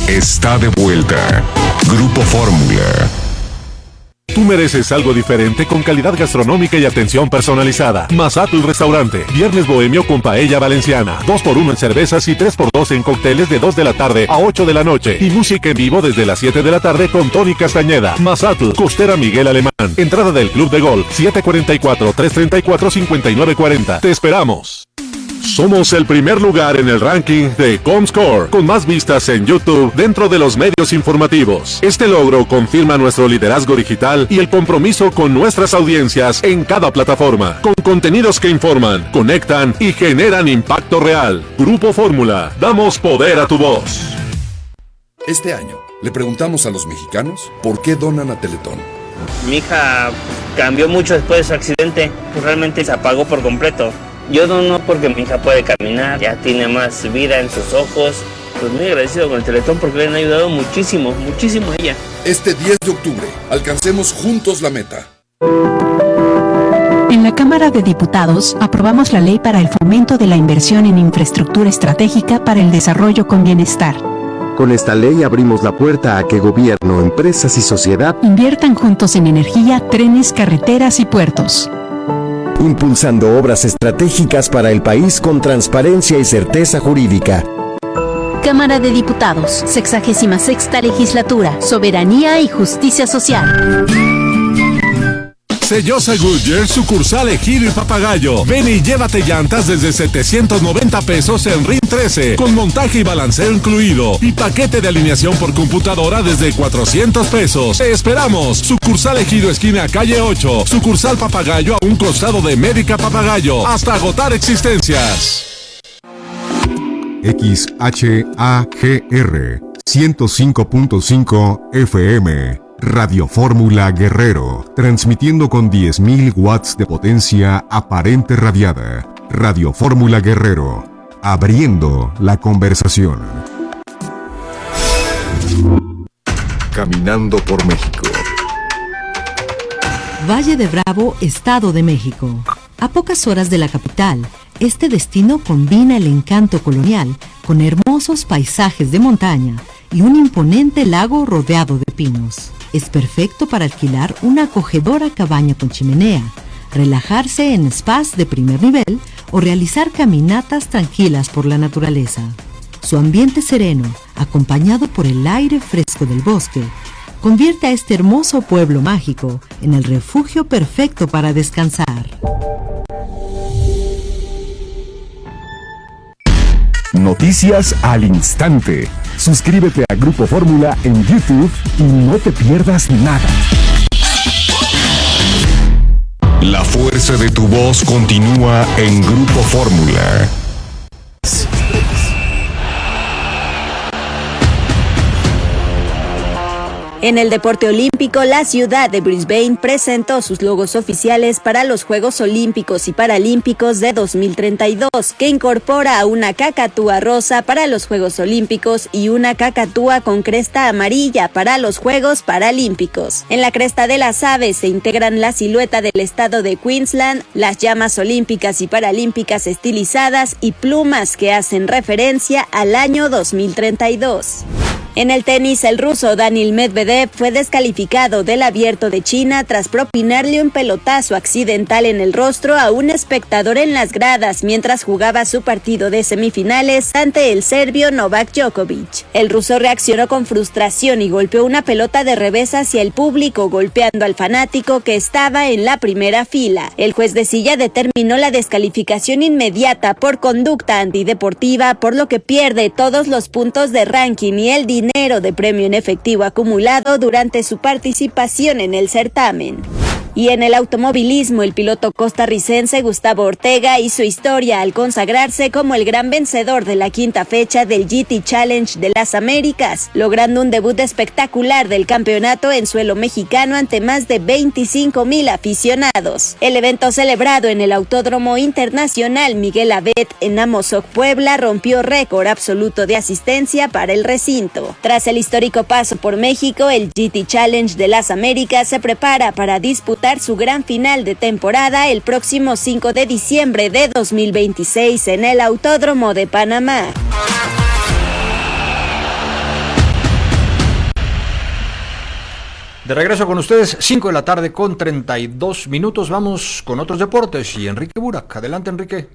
está de vuelta. Grupo Fórmula. Tú mereces algo diferente con calidad gastronómica y atención personalizada. Masatul Restaurante. Viernes bohemio con paella valenciana. 2x1 en cervezas y 3x2 en cócteles de 2 de la tarde a 8 de la noche. Y música en vivo desde las 7 de la tarde con Tony Castañeda. Masatul, Costera Miguel Alemán. Entrada del Club de Golf 744-334-5940. Te esperamos. Somos el primer lugar en el ranking de Comscore, con más vistas en YouTube dentro de los medios informativos. Este logro confirma nuestro liderazgo digital y el compromiso con nuestras audiencias en cada plataforma, con contenidos que informan, conectan y generan impacto real. Grupo Fórmula, damos poder a tu voz. Este año, le preguntamos a los mexicanos por qué donan a Teletón. Mi hija cambió mucho después de su accidente, pues realmente se apagó por completo. Yo dono porque mi hija puede caminar, ya tiene más vida en sus ojos. Pues muy agradecido con el Teletón porque le han ayudado muchísimo, muchísimo a ella. Este 10 de octubre, alcancemos juntos la meta. En la Cámara de Diputados aprobamos la ley para el fomento de la inversión en infraestructura estratégica para el desarrollo con bienestar. Con esta ley abrimos la puerta a que gobierno, empresas y sociedad inviertan juntos en energía, trenes, carreteras y puertos, impulsando obras estratégicas para el país con transparencia y certeza jurídica. Cámara de Diputados, 66ª Legislatura, Soberanía y Justicia Social. Sellosa Goodyear, sucursal Ejido y Papagayo. Ven y llévate llantas desde 790 pesos en RIN 13, con montaje y balanceo incluido. Y paquete de alineación por computadora desde 400 pesos. Te esperamos. Sucursal Ejido, esquina calle 8. Sucursal Papagayo, a un costado de Médica Papagayo. Hasta agotar existencias. XHAGR 105.5 FM. Radio Fórmula Guerrero, transmitiendo con 10.000 watts de potencia aparente radiada. Radio Fórmula Guerrero, abriendo la conversación. Caminando por México. Valle de Bravo, Estado de México. A pocas horas de la capital, este destino combina el encanto colonial con hermosos paisajes de montaña y un imponente lago rodeado de pinos. Es perfecto para alquilar una acogedora cabaña con chimenea, relajarse en spas de primer nivel o realizar caminatas tranquilas por la naturaleza. Su ambiente sereno, acompañado por el aire fresco del bosque, convierte a este hermoso pueblo mágico en el refugio perfecto para descansar. Noticias al instante. Suscríbete a Grupo Fórmula en YouTube y no te pierdas nada. La fuerza de tu voz continúa en Grupo Fórmula. En el deporte olímpico, la ciudad de Brisbane presentó sus logos oficiales para los Juegos Olímpicos y Paralímpicos de 2032, que incorpora a una cacatúa rosa para los Juegos Olímpicos y una cacatúa con cresta amarilla para los Juegos Paralímpicos. En la cresta de las aves se integran la silueta del estado de Queensland, las llamas olímpicas y paralímpicas estilizadas y plumas que hacen referencia al año 2032. En el tenis, el ruso Daniil Medvedev fue descalificado del Abierto de China tras propinarle un pelotazo accidental en el rostro a un espectador en las gradas mientras jugaba su partido de semifinales ante el serbio Novak Djokovic. El ruso reaccionó con frustración y golpeó una pelota de revés hacia el público, golpeando al fanático que estaba en la primera fila. El juez de silla determinó la descalificación inmediata por conducta antideportiva, por lo que pierde todos los puntos de ranking y el dinero de premio en efectivo acumulado durante su participación en el certamen. Y en el automovilismo, el piloto costarricense Gustavo Ortega hizo historia al consagrarse como el gran vencedor de la quinta fecha del GT Challenge de las Américas, logrando un debut espectacular del campeonato en suelo mexicano ante más de 25,000 aficionados. El evento, celebrado en el Autódromo Internacional Miguel Abet en Amozoc, Puebla, rompió récord absoluto de asistencia para el recinto. Tras el histórico paso por México, el GT Challenge de las Américas se prepara para disputar su gran final de temporada el próximo 5 de diciembre de 2026 en el Autódromo de Panamá. De regreso con ustedes, 5 de la tarde con 32 minutos. Vamos con otros deportes y Enrique Burak. Adelante, Enrique.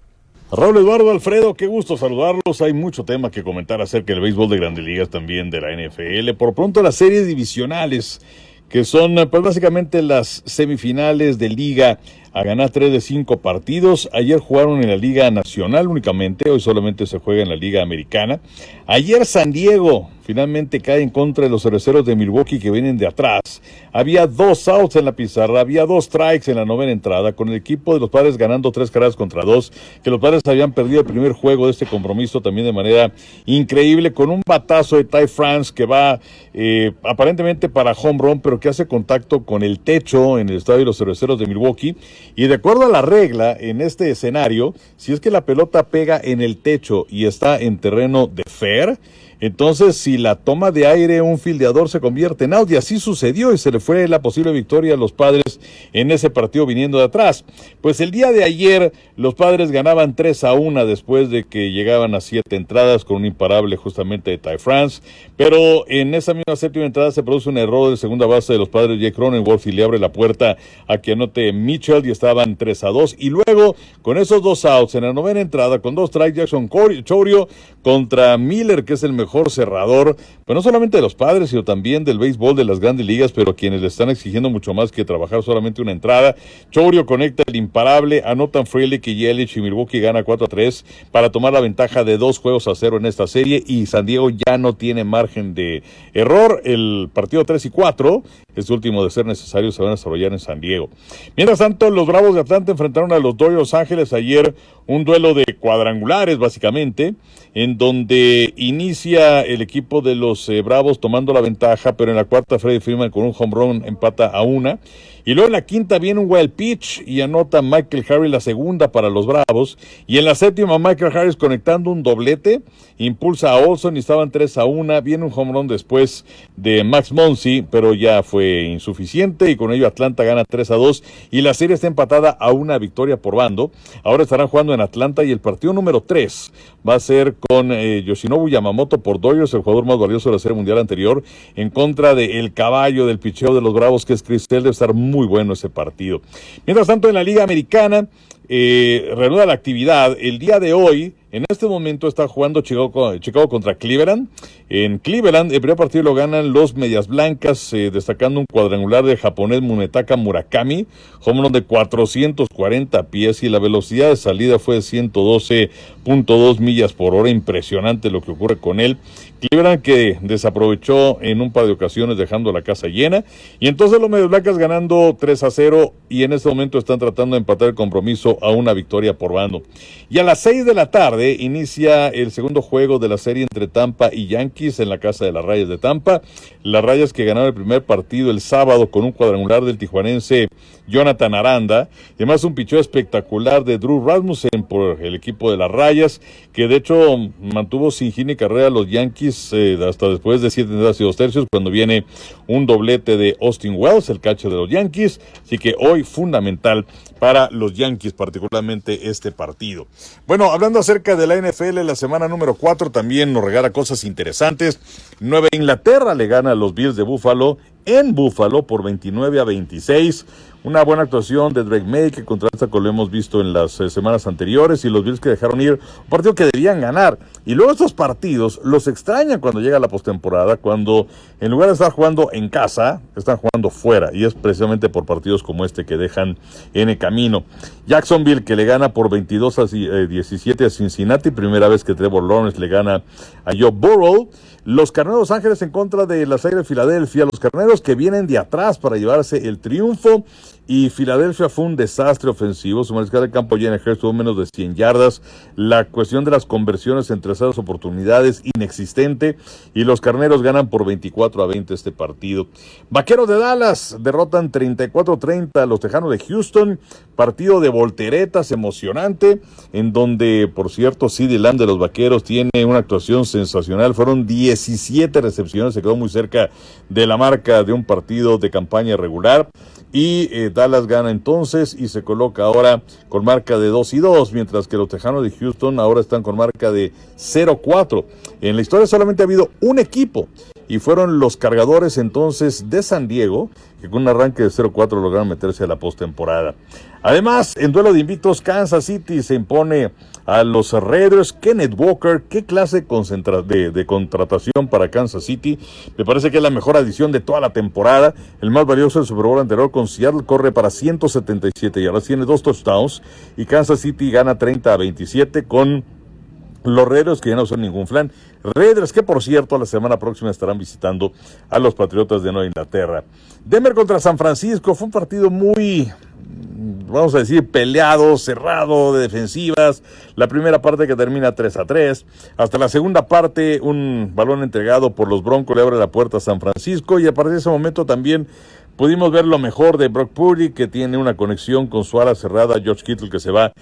Raúl Eduardo, Alfredo, qué gusto saludarlos. Hay mucho tema que comentar acerca del béisbol de Grandes Ligas, también de la NFL. Por pronto, las series divisionales, que son pues básicamente las semifinales de liga, a ganar 3 de 5 partidos. Ayer jugaron en la Liga Nacional únicamente, hoy solamente se juega en la Liga Americana. Ayer San Diego finalmente cae en contra de los Cerveceros de Milwaukee, que vienen de atrás. Había 2 outs en la pizarra, había 2 strikes en la novena entrada, con el equipo de los Padres ganando 3 carreras contra 2, que los Padres habían perdido el primer juego de este compromiso también de manera increíble, con un batazo de Ty France que va aparentemente para home run, pero que hace contacto con el techo en el estadio de los Cerveceros de Milwaukee. Y de acuerdo a la regla, en este escenario, si es que la pelota pega en el techo y está en terreno de fair, entonces si la toma de aire un fildeador se convierte en out, y así sucedió y se le fue la posible victoria a los Padres en ese partido viniendo de atrás. Pues el día de ayer los Padres ganaban 3-1 después de que llegaban a 7 entradas con un imparable justamente de Ty France, pero en esa misma séptima entrada se produce un error de segunda base de los Padres, Jake Cronenworth, y le abre la puerta a que anote Mitchell, y estaban 3-2, y luego con esos 2 outs en la novena entrada con 2 strikes, Jackson Chourio contra Miller, que es el mejor cerrador, pues no solamente de los Padres, sino también del béisbol de las Grandes Ligas, pero quienes le están exigiendo mucho más que trabajar solamente una entrada. Chourio conecta el imparable, anotan Frelick y Yelich, y Milwaukee gana 4-3 para tomar la ventaja de 2-0 en esta serie, y San Diego ya no tiene margen de error. El partido 3 y 4, este último de ser necesario, se van a desarrollar en San Diego. Mientras tanto, los Bravos de Atlanta enfrentaron a los Dodgers de Los Ángeles ayer, un duelo de cuadrangulares básicamente, en donde inicia el equipo de los Bravos tomando la ventaja, pero en la cuarta Freddie Freeman con un home run empata a 1. Y luego en la quinta viene un wild pitch y anota Michael Harris la segunda para los Bravos. Y en la séptima Michael Harris conectando un doblete, impulsa a Olson y estaban 3-1. Viene un home run después de Max Muncy, pero ya fue insuficiente, y con ello Atlanta gana 3-2 y la serie está empatada a 1 victoria por bando. Ahora estarán jugando en Atlanta, y el partido número 3 va a ser con Yoshinobu Yamamoto por Dodgers, el jugador más valioso de la Serie Mundial anterior, en contra de el caballo del picheo de los Bravos, que es Chris Sale. Debe estar muy bueno ese partido. Mientras tanto, en la Liga Americana reanuda la actividad. El día de hoy, en este momento, está jugando Chicago contra Cleveland. En Cleveland, el primer partido lo ganan los Medias Blancas, destacando un cuadrangular del japonés Munetaka Murakami, home run de 440 pies, y la velocidad de salida fue de 112.2 millas por hora. Impresionante lo que ocurre con él. Cleveland, que desaprovechó en un par de ocasiones dejando la casa llena, y entonces los Medias Blancas ganando 3-0, y en este momento están tratando de empatar el compromiso a 1 victoria por bando. Y a las 6 de la tarde inicia el segundo juego de la serie entre Tampa y Yankees en la casa de las Rayas de Tampa. Las Rayas, que ganaron el primer partido el sábado con un cuadrangular del tijuanense Jonathan Aranda, y además un picheo espectacular de Drew Rasmussen por el equipo de las Rayas, que de hecho mantuvo sin hit ni carrera a los Yankees hasta después de 7 entradas y 2 tercios, cuando viene un doblete de Austin Wells, el catcher de los Yankees. Así que hoy fundamental para los Yankees, particularmente este partido. Bueno, hablando acerca de la NFL, la semana número 4 también nos regala cosas interesantes. Nueva Inglaterra le gana a los Bills de Buffalo en Buffalo por 29-26. Una buena actuación de Drake May, que contrasta con lo hemos visto en las semanas anteriores, y los Bills que dejaron ir un partido que debían ganar. Y luego estos partidos los extrañan cuando llega la postemporada, cuando en lugar de estar jugando en casa, están jugando fuera, y es precisamente por partidos como este que dejan en el camino. Jacksonville, que le gana por 22-17 a Cincinnati, primera vez que Trevor Lawrence le gana a Joe Burrow. Los Carneros de Los Ángeles en contra de las Águilas de Filadelfia, los Carneros que vienen de atrás para llevarse el triunfo, y Filadelfia fue un desastre ofensivo. Su mariscal de campo, Jalen Hurts, tuvo menos de 100 yardas. La cuestión de las conversiones en terceras oportunidades, inexistente, y los Carneros ganan por 24-20 este partido. Vaqueros de Dallas derrotan 34-30 a los Tejanos de Houston, partido de volteretas emocionante, en donde, por cierto, CeeDee Lamb de los Vaqueros tiene una actuación sensacional. Fueron 17 recepciones, se quedó muy cerca de la marca de un partido de campaña regular. Y Dallas gana entonces y se coloca ahora con marca de 2-2, mientras que los Tejanos de Houston ahora están con marca de 0-4. En la historia solamente ha habido un equipo y fueron los Cargadores entonces de San Diego, que con un arranque de 0-4 lograron meterse a la postemporada. Además, en duelo de invictos, Kansas City se impone a los Raiders. Kenneth Walker, qué clase de contratación para Kansas City. Me parece que es la mejor adición de toda la temporada. El más valioso del Super Bowl anterior con Seattle, corre para 177 yardas, tiene 2 touchdowns, y Kansas City gana 30-27 con los Raiders, que ya no son ningún flan. Raiders que, por cierto, la semana próxima estarán visitando a los Patriotas de Nueva Inglaterra. Denver contra San Francisco fue un partido muy, vamos a decir, peleado, cerrado, de defensivas. La primera parte que termina 3-3. Hasta la segunda parte, un balón entregado por los Broncos le abre la puerta a San Francisco, y a partir de ese momento también pudimos ver lo mejor de Brock Purdy, que tiene una conexión con su ala cerrada, George Kittle, que se va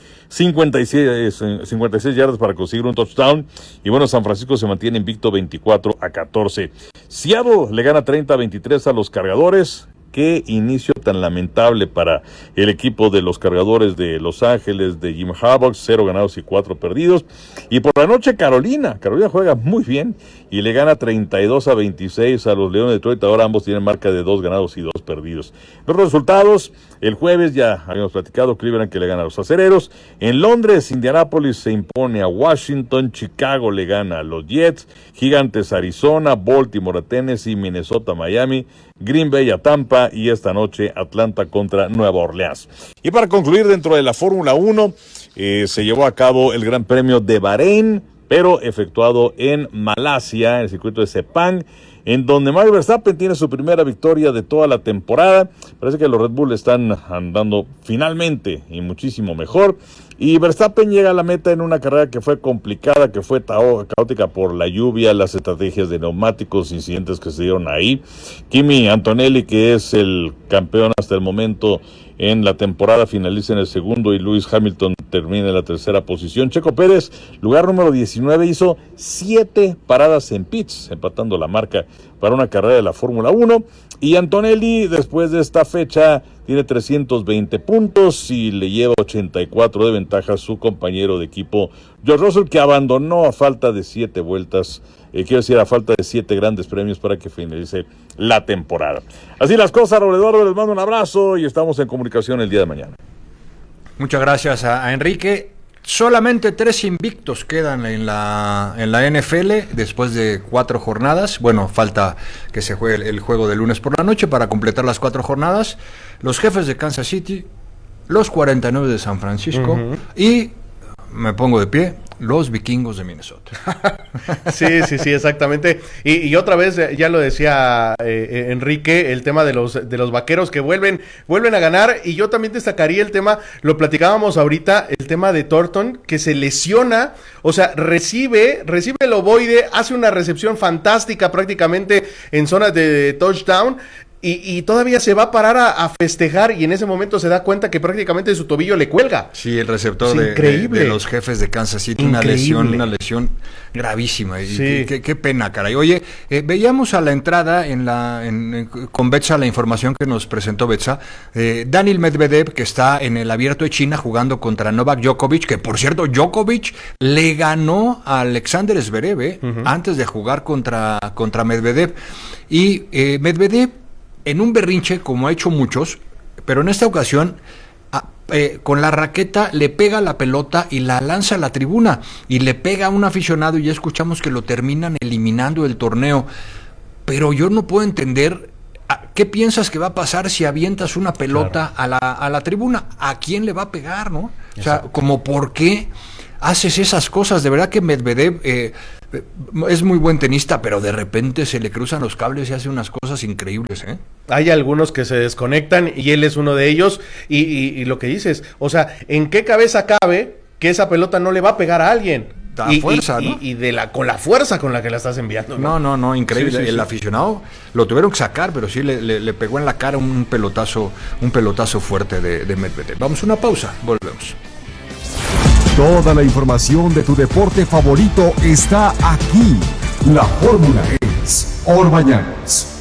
56 yardas para conseguir un touchdown. Y bueno, San Francisco se mantiene invicto 24-14. Seattle le gana 30-23 a los Cargadores. Qué inicio tan lamentable para el equipo de los Cargadores de Los Ángeles, de Jim Harbaugh, 0 ganados y 4 perdidos. Y por la noche Carolina juega muy bien y le gana 32-26 a los Leones de Detroit. Ahora ambos tienen marca de 2 ganados y 2 perdidos. Los resultados, el jueves ya habíamos platicado, Cleveland que le gana a los Acereros. En Londres, Indianapolis se impone a Washington, Chicago le gana a los Jets, Gigantes Arizona, Baltimore a Tennessee, Minnesota Miami, Green Bay a Tampa, y esta noche Atlanta contra Nueva Orleans. Y para concluir, dentro de la Fórmula 1, se llevó a cabo el Gran Premio de Bahrein, pero efectuado en Malasia, en el circuito de Sepang, en donde Max Verstappen tiene su primera victoria de toda la temporada. Parece que los Red Bull están andando finalmente y muchísimo mejor. Y Verstappen llega a la meta en una carrera que fue complicada, que fue caótica por la lluvia, las estrategias de neumáticos, incidentes que se dieron ahí. Kimi Antonelli, que es el campeón hasta el momento en la temporada, finaliza en el segundo, y Lewis Hamilton termina en la tercera posición. Checo Pérez, lugar número 19, hizo 7 paradas en pits, empatando la marca para una carrera de la Fórmula 1. Y Antonelli, después de esta fecha, tiene 320 puntos y le lleva 84 de ventaja a su compañero de equipo, George Russell, que abandonó a falta de 7 vueltas, a falta de 7 grandes premios para que finalice la temporada. Así las cosas, Raúl Eduardo, les mando un abrazo y estamos en comunicación el día de mañana. Muchas gracias a Enrique. Solamente 3 invictos quedan en la NFL después de 4 jornadas. Bueno, falta que se juegue el juego de lunes por la noche para completar las 4 jornadas. Los Jefes de Kansas City, los 49 de San Francisco y, me pongo de pie, los Vikingos de Minnesota. Sí, exactamente. Y otra vez, ya lo decía Enrique, el tema de los Vaqueros que vuelven a ganar. Y yo también destacaría el tema, lo platicábamos ahorita, el tema de Thornton, que se lesiona, o sea, recibe el ovoide, hace una recepción fantástica prácticamente en zona de touchdown. Y todavía se va a parar a festejar, y en ese momento se da cuenta que prácticamente su tobillo le cuelga. Sí, el receptor de los Jefes de Kansas City, una lesión gravísima. Sí. Qué pena, caray. Oye, veíamos a la entrada con Betsa la información que nos presentó Betsa. Daniil Medvedev, que está en el Abierto de China jugando contra Novak Djokovic, que por cierto Djokovic le ganó a Alexander Zverev antes de jugar contra Medvedev. Y Medvedev, en un berrinche, como ha hecho muchos, pero en esta ocasión, con la raqueta le pega la pelota y la lanza a la tribuna, y le pega a un aficionado, y ya escuchamos que lo terminan eliminando del torneo. Pero yo no puedo entender, ¿qué piensas que va a pasar si avientas una pelota a la tribuna? ¿A quién le va a pegar, no? O sea, como, ¿por qué haces esas cosas? De verdad que Medvedev es muy buen tenista, pero de repente se le cruzan los cables y hace unas cosas increíbles, ¿eh? Hay algunos que se desconectan y él es uno de ellos, y lo que dices, o sea, ¿en qué cabeza cabe que esa pelota no le va a pegar a alguien? Fuerza, ¿no? Y con la fuerza con la que la estás enviando, ¿no? No, increíble. El aficionado lo tuvieron que sacar, pero sí le pegó en la cara un pelotazo fuerte de Medvedev. Vamos a una pausa, volvemos. Toda la información de tu deporte favorito está aquí. La fórmula es Orbañanos.